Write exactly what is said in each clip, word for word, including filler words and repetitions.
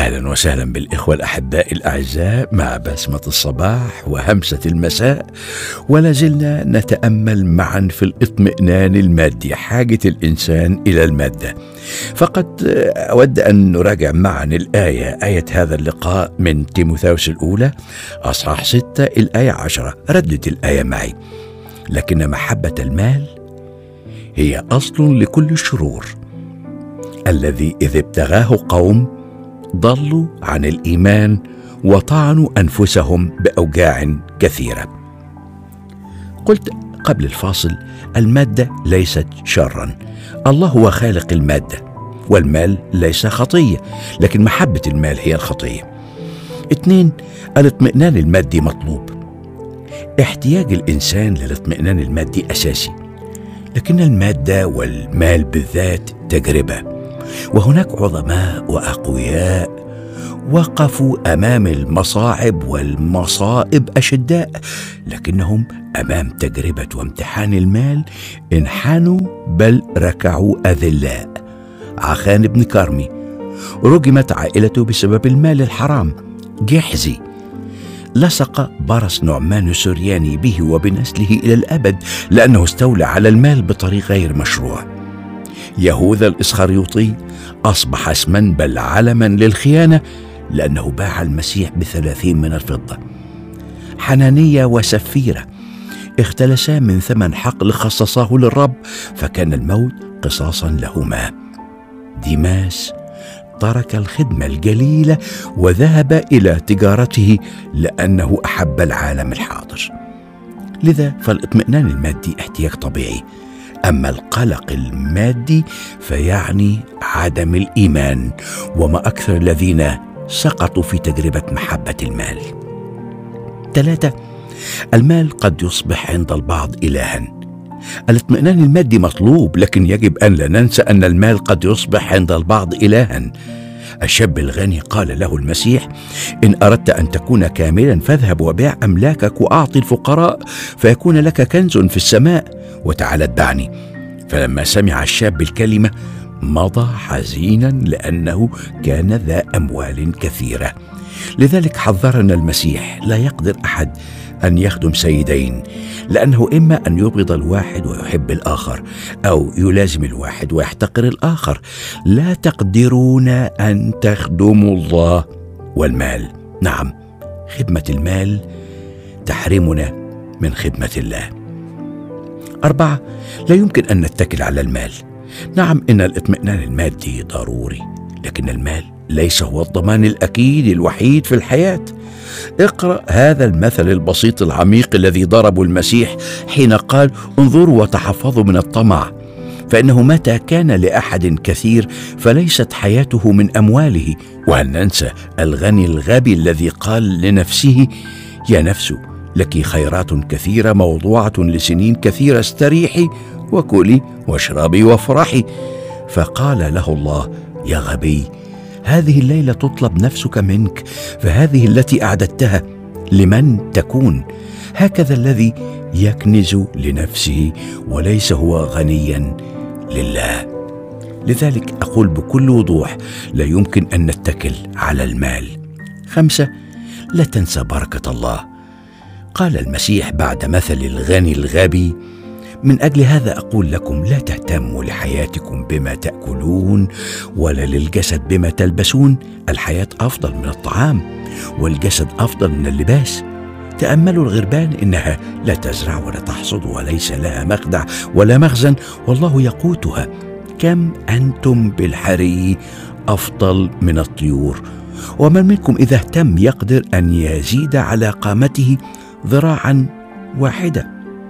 أهلا وسهلا بالإخوة الأحباء الأعزاء مع بسمة الصباح وهمسة المساء، ولا زلنا نتأمل معا في الاطمئنان المادي، حاجة الإنسان إلى المادة. فقد أود أن نراجع معا الآية آية هذا اللقاء من تيموثاوس الأولى أصحاح ستة الآية عشرة. ردت الآية معي: لكن محبة المال هي أصل لكل الشرور، الذي إذ ابتغاه قوم ضلوا عن الإيمان وطعنوا أنفسهم بأوجاع كثيرة. قلت قبل الفاصل: المادة ليست شرا، الله هو خالق المادة، والمال ليس خطية، لكن محبة المال هي الخطية. اثنين، الاطمئنان المادي مطلوب. احتياج الإنسان للاطمئنان المادي أساسي، لكن المادة والمال بالذات تجربة، وهناك عظماء وأقوياء وقفوا أمام المصاعب والمصائب أشداء، لكنهم أمام تجربة وامتحان المال انحنوا بل ركعوا أذلاء. عخان بن كرمي رجمت عائلته بسبب المال الحرام. جحزي لصق برص نعمان السرياني به وبنسله إلى الأبد لأنه استولى على المال بطريق غير مشروع. يهوذا الإسخريوطي أصبح اسما بل علما للخيانة لأنه باع المسيح بثلاثين من الفضة. حنانية وسفيرة اختلسا من ثمن حقل خصصاه للرب، فكان الموت قصاصا لهما. ديماس ترك الخدمة الجليلة وذهب إلى تجارته لأنه أحب العالم الحاضر. لذا فالاطمئنان المادي احتياج طبيعي، أما القلق المادي فيعني عدم الإيمان، وما أكثر الذين سقطوا في تجربة محبة المال. ثلاثة، المال قد يصبح عند البعض إلها. الاطمئنان المادي مطلوب، لكن يجب أن لا ننسى أن المال قد يصبح عند البعض إلها. الشاب الغني قال له المسيح: إن أردت أن تكون كاملا فاذهب وبيع أملاكك وأعطي الفقراء فيكون لك كنز في السماء وتعال اتبعني. فلما سمع الشاب الكلمة مضى حزينا لأنه كان ذا أموال كثيرة. لذلك حذرنا المسيح: لا يقدر أحد أن يخدم سيدين، لأنه إما أن يبغض الواحد ويحب الآخر، أو يلازم الواحد ويحتقر الآخر. لا تقدرون أن تخدموا الله والمال. نعم، خدمة المال تحرمنا من خدمة الله. أربعة، لا يمكن أن نتكل على المال. نعم، إن الاطمئنان المادي ضروري، لكن المال ليس هو الضمان الأكيد الوحيد في الحياة. اقرأ هذا المثل البسيط العميق الذي ضربه المسيح حين قال: انظروا وتحفظوا من الطمع، فإنه متى كان لأحد كثير فليست حياته من أمواله. وهل ننسى الغني الغبي الذي قال لنفسه: يا نفس لك خيرات كثيرة موضوعة لسنين كثيرة، استريحي وكلي واشربي وافرحي. فقال له الله: يا غبي، هذه الليلة تطلب نفسك منك، فهذه التي أعددتها لمن تكون؟ هكذا الذي يكنز لنفسه وليس هو غنيا لله. لذلك أقول بكل وضوح: لا يمكن أن نتكل على المال. خمسة، لا تنسى بركة الله. قال المسيح بعد مثل الغني الغبي: من أجل هذا أقول لكم لا تهتموا لحياتكم بما تأكلون ولا للجسد بما تلبسون. الحياة أفضل من الطعام والجسد أفضل من اللباس. تأملوا الغربان، إنها لا تزرع ولا تحصد وليس لها مخدع ولا مخزن، والله يقوتها. كم أنتم بالحري أفضل من الطيور. ومن منكم إذا اهتم يقدر أن يزيد على قامته ذراعا واحدة.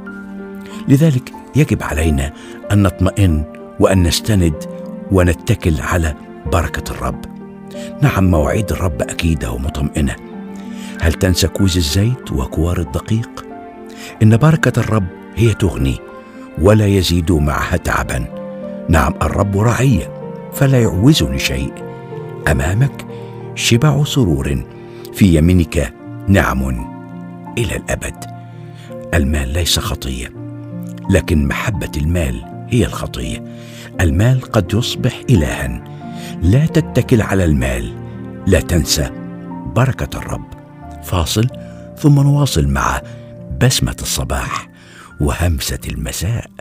لذلك يجب علينا أن نطمئن وأن نستند ونتكل على بركة الرب. نعم، مواعيد الرب أكيدة ومطمئنة. هل تنسى كوز الزيت وكوار الدقيق؟ إن بركة الرب هي تغني ولا يزيد معها تعبا. نعم، الرب رعية فلا يعوزني شيء. أمامك شبع سرور، في يمينك نعم إلى الأبد. المال ليس خطية، لكن محبة المال هي الخطية. المال قد يصبح إلها. لا تتكل على المال، لا تنسى بركة الرب. فاصل ثم نواصل مع بسمة الصباح وهمسة المساء.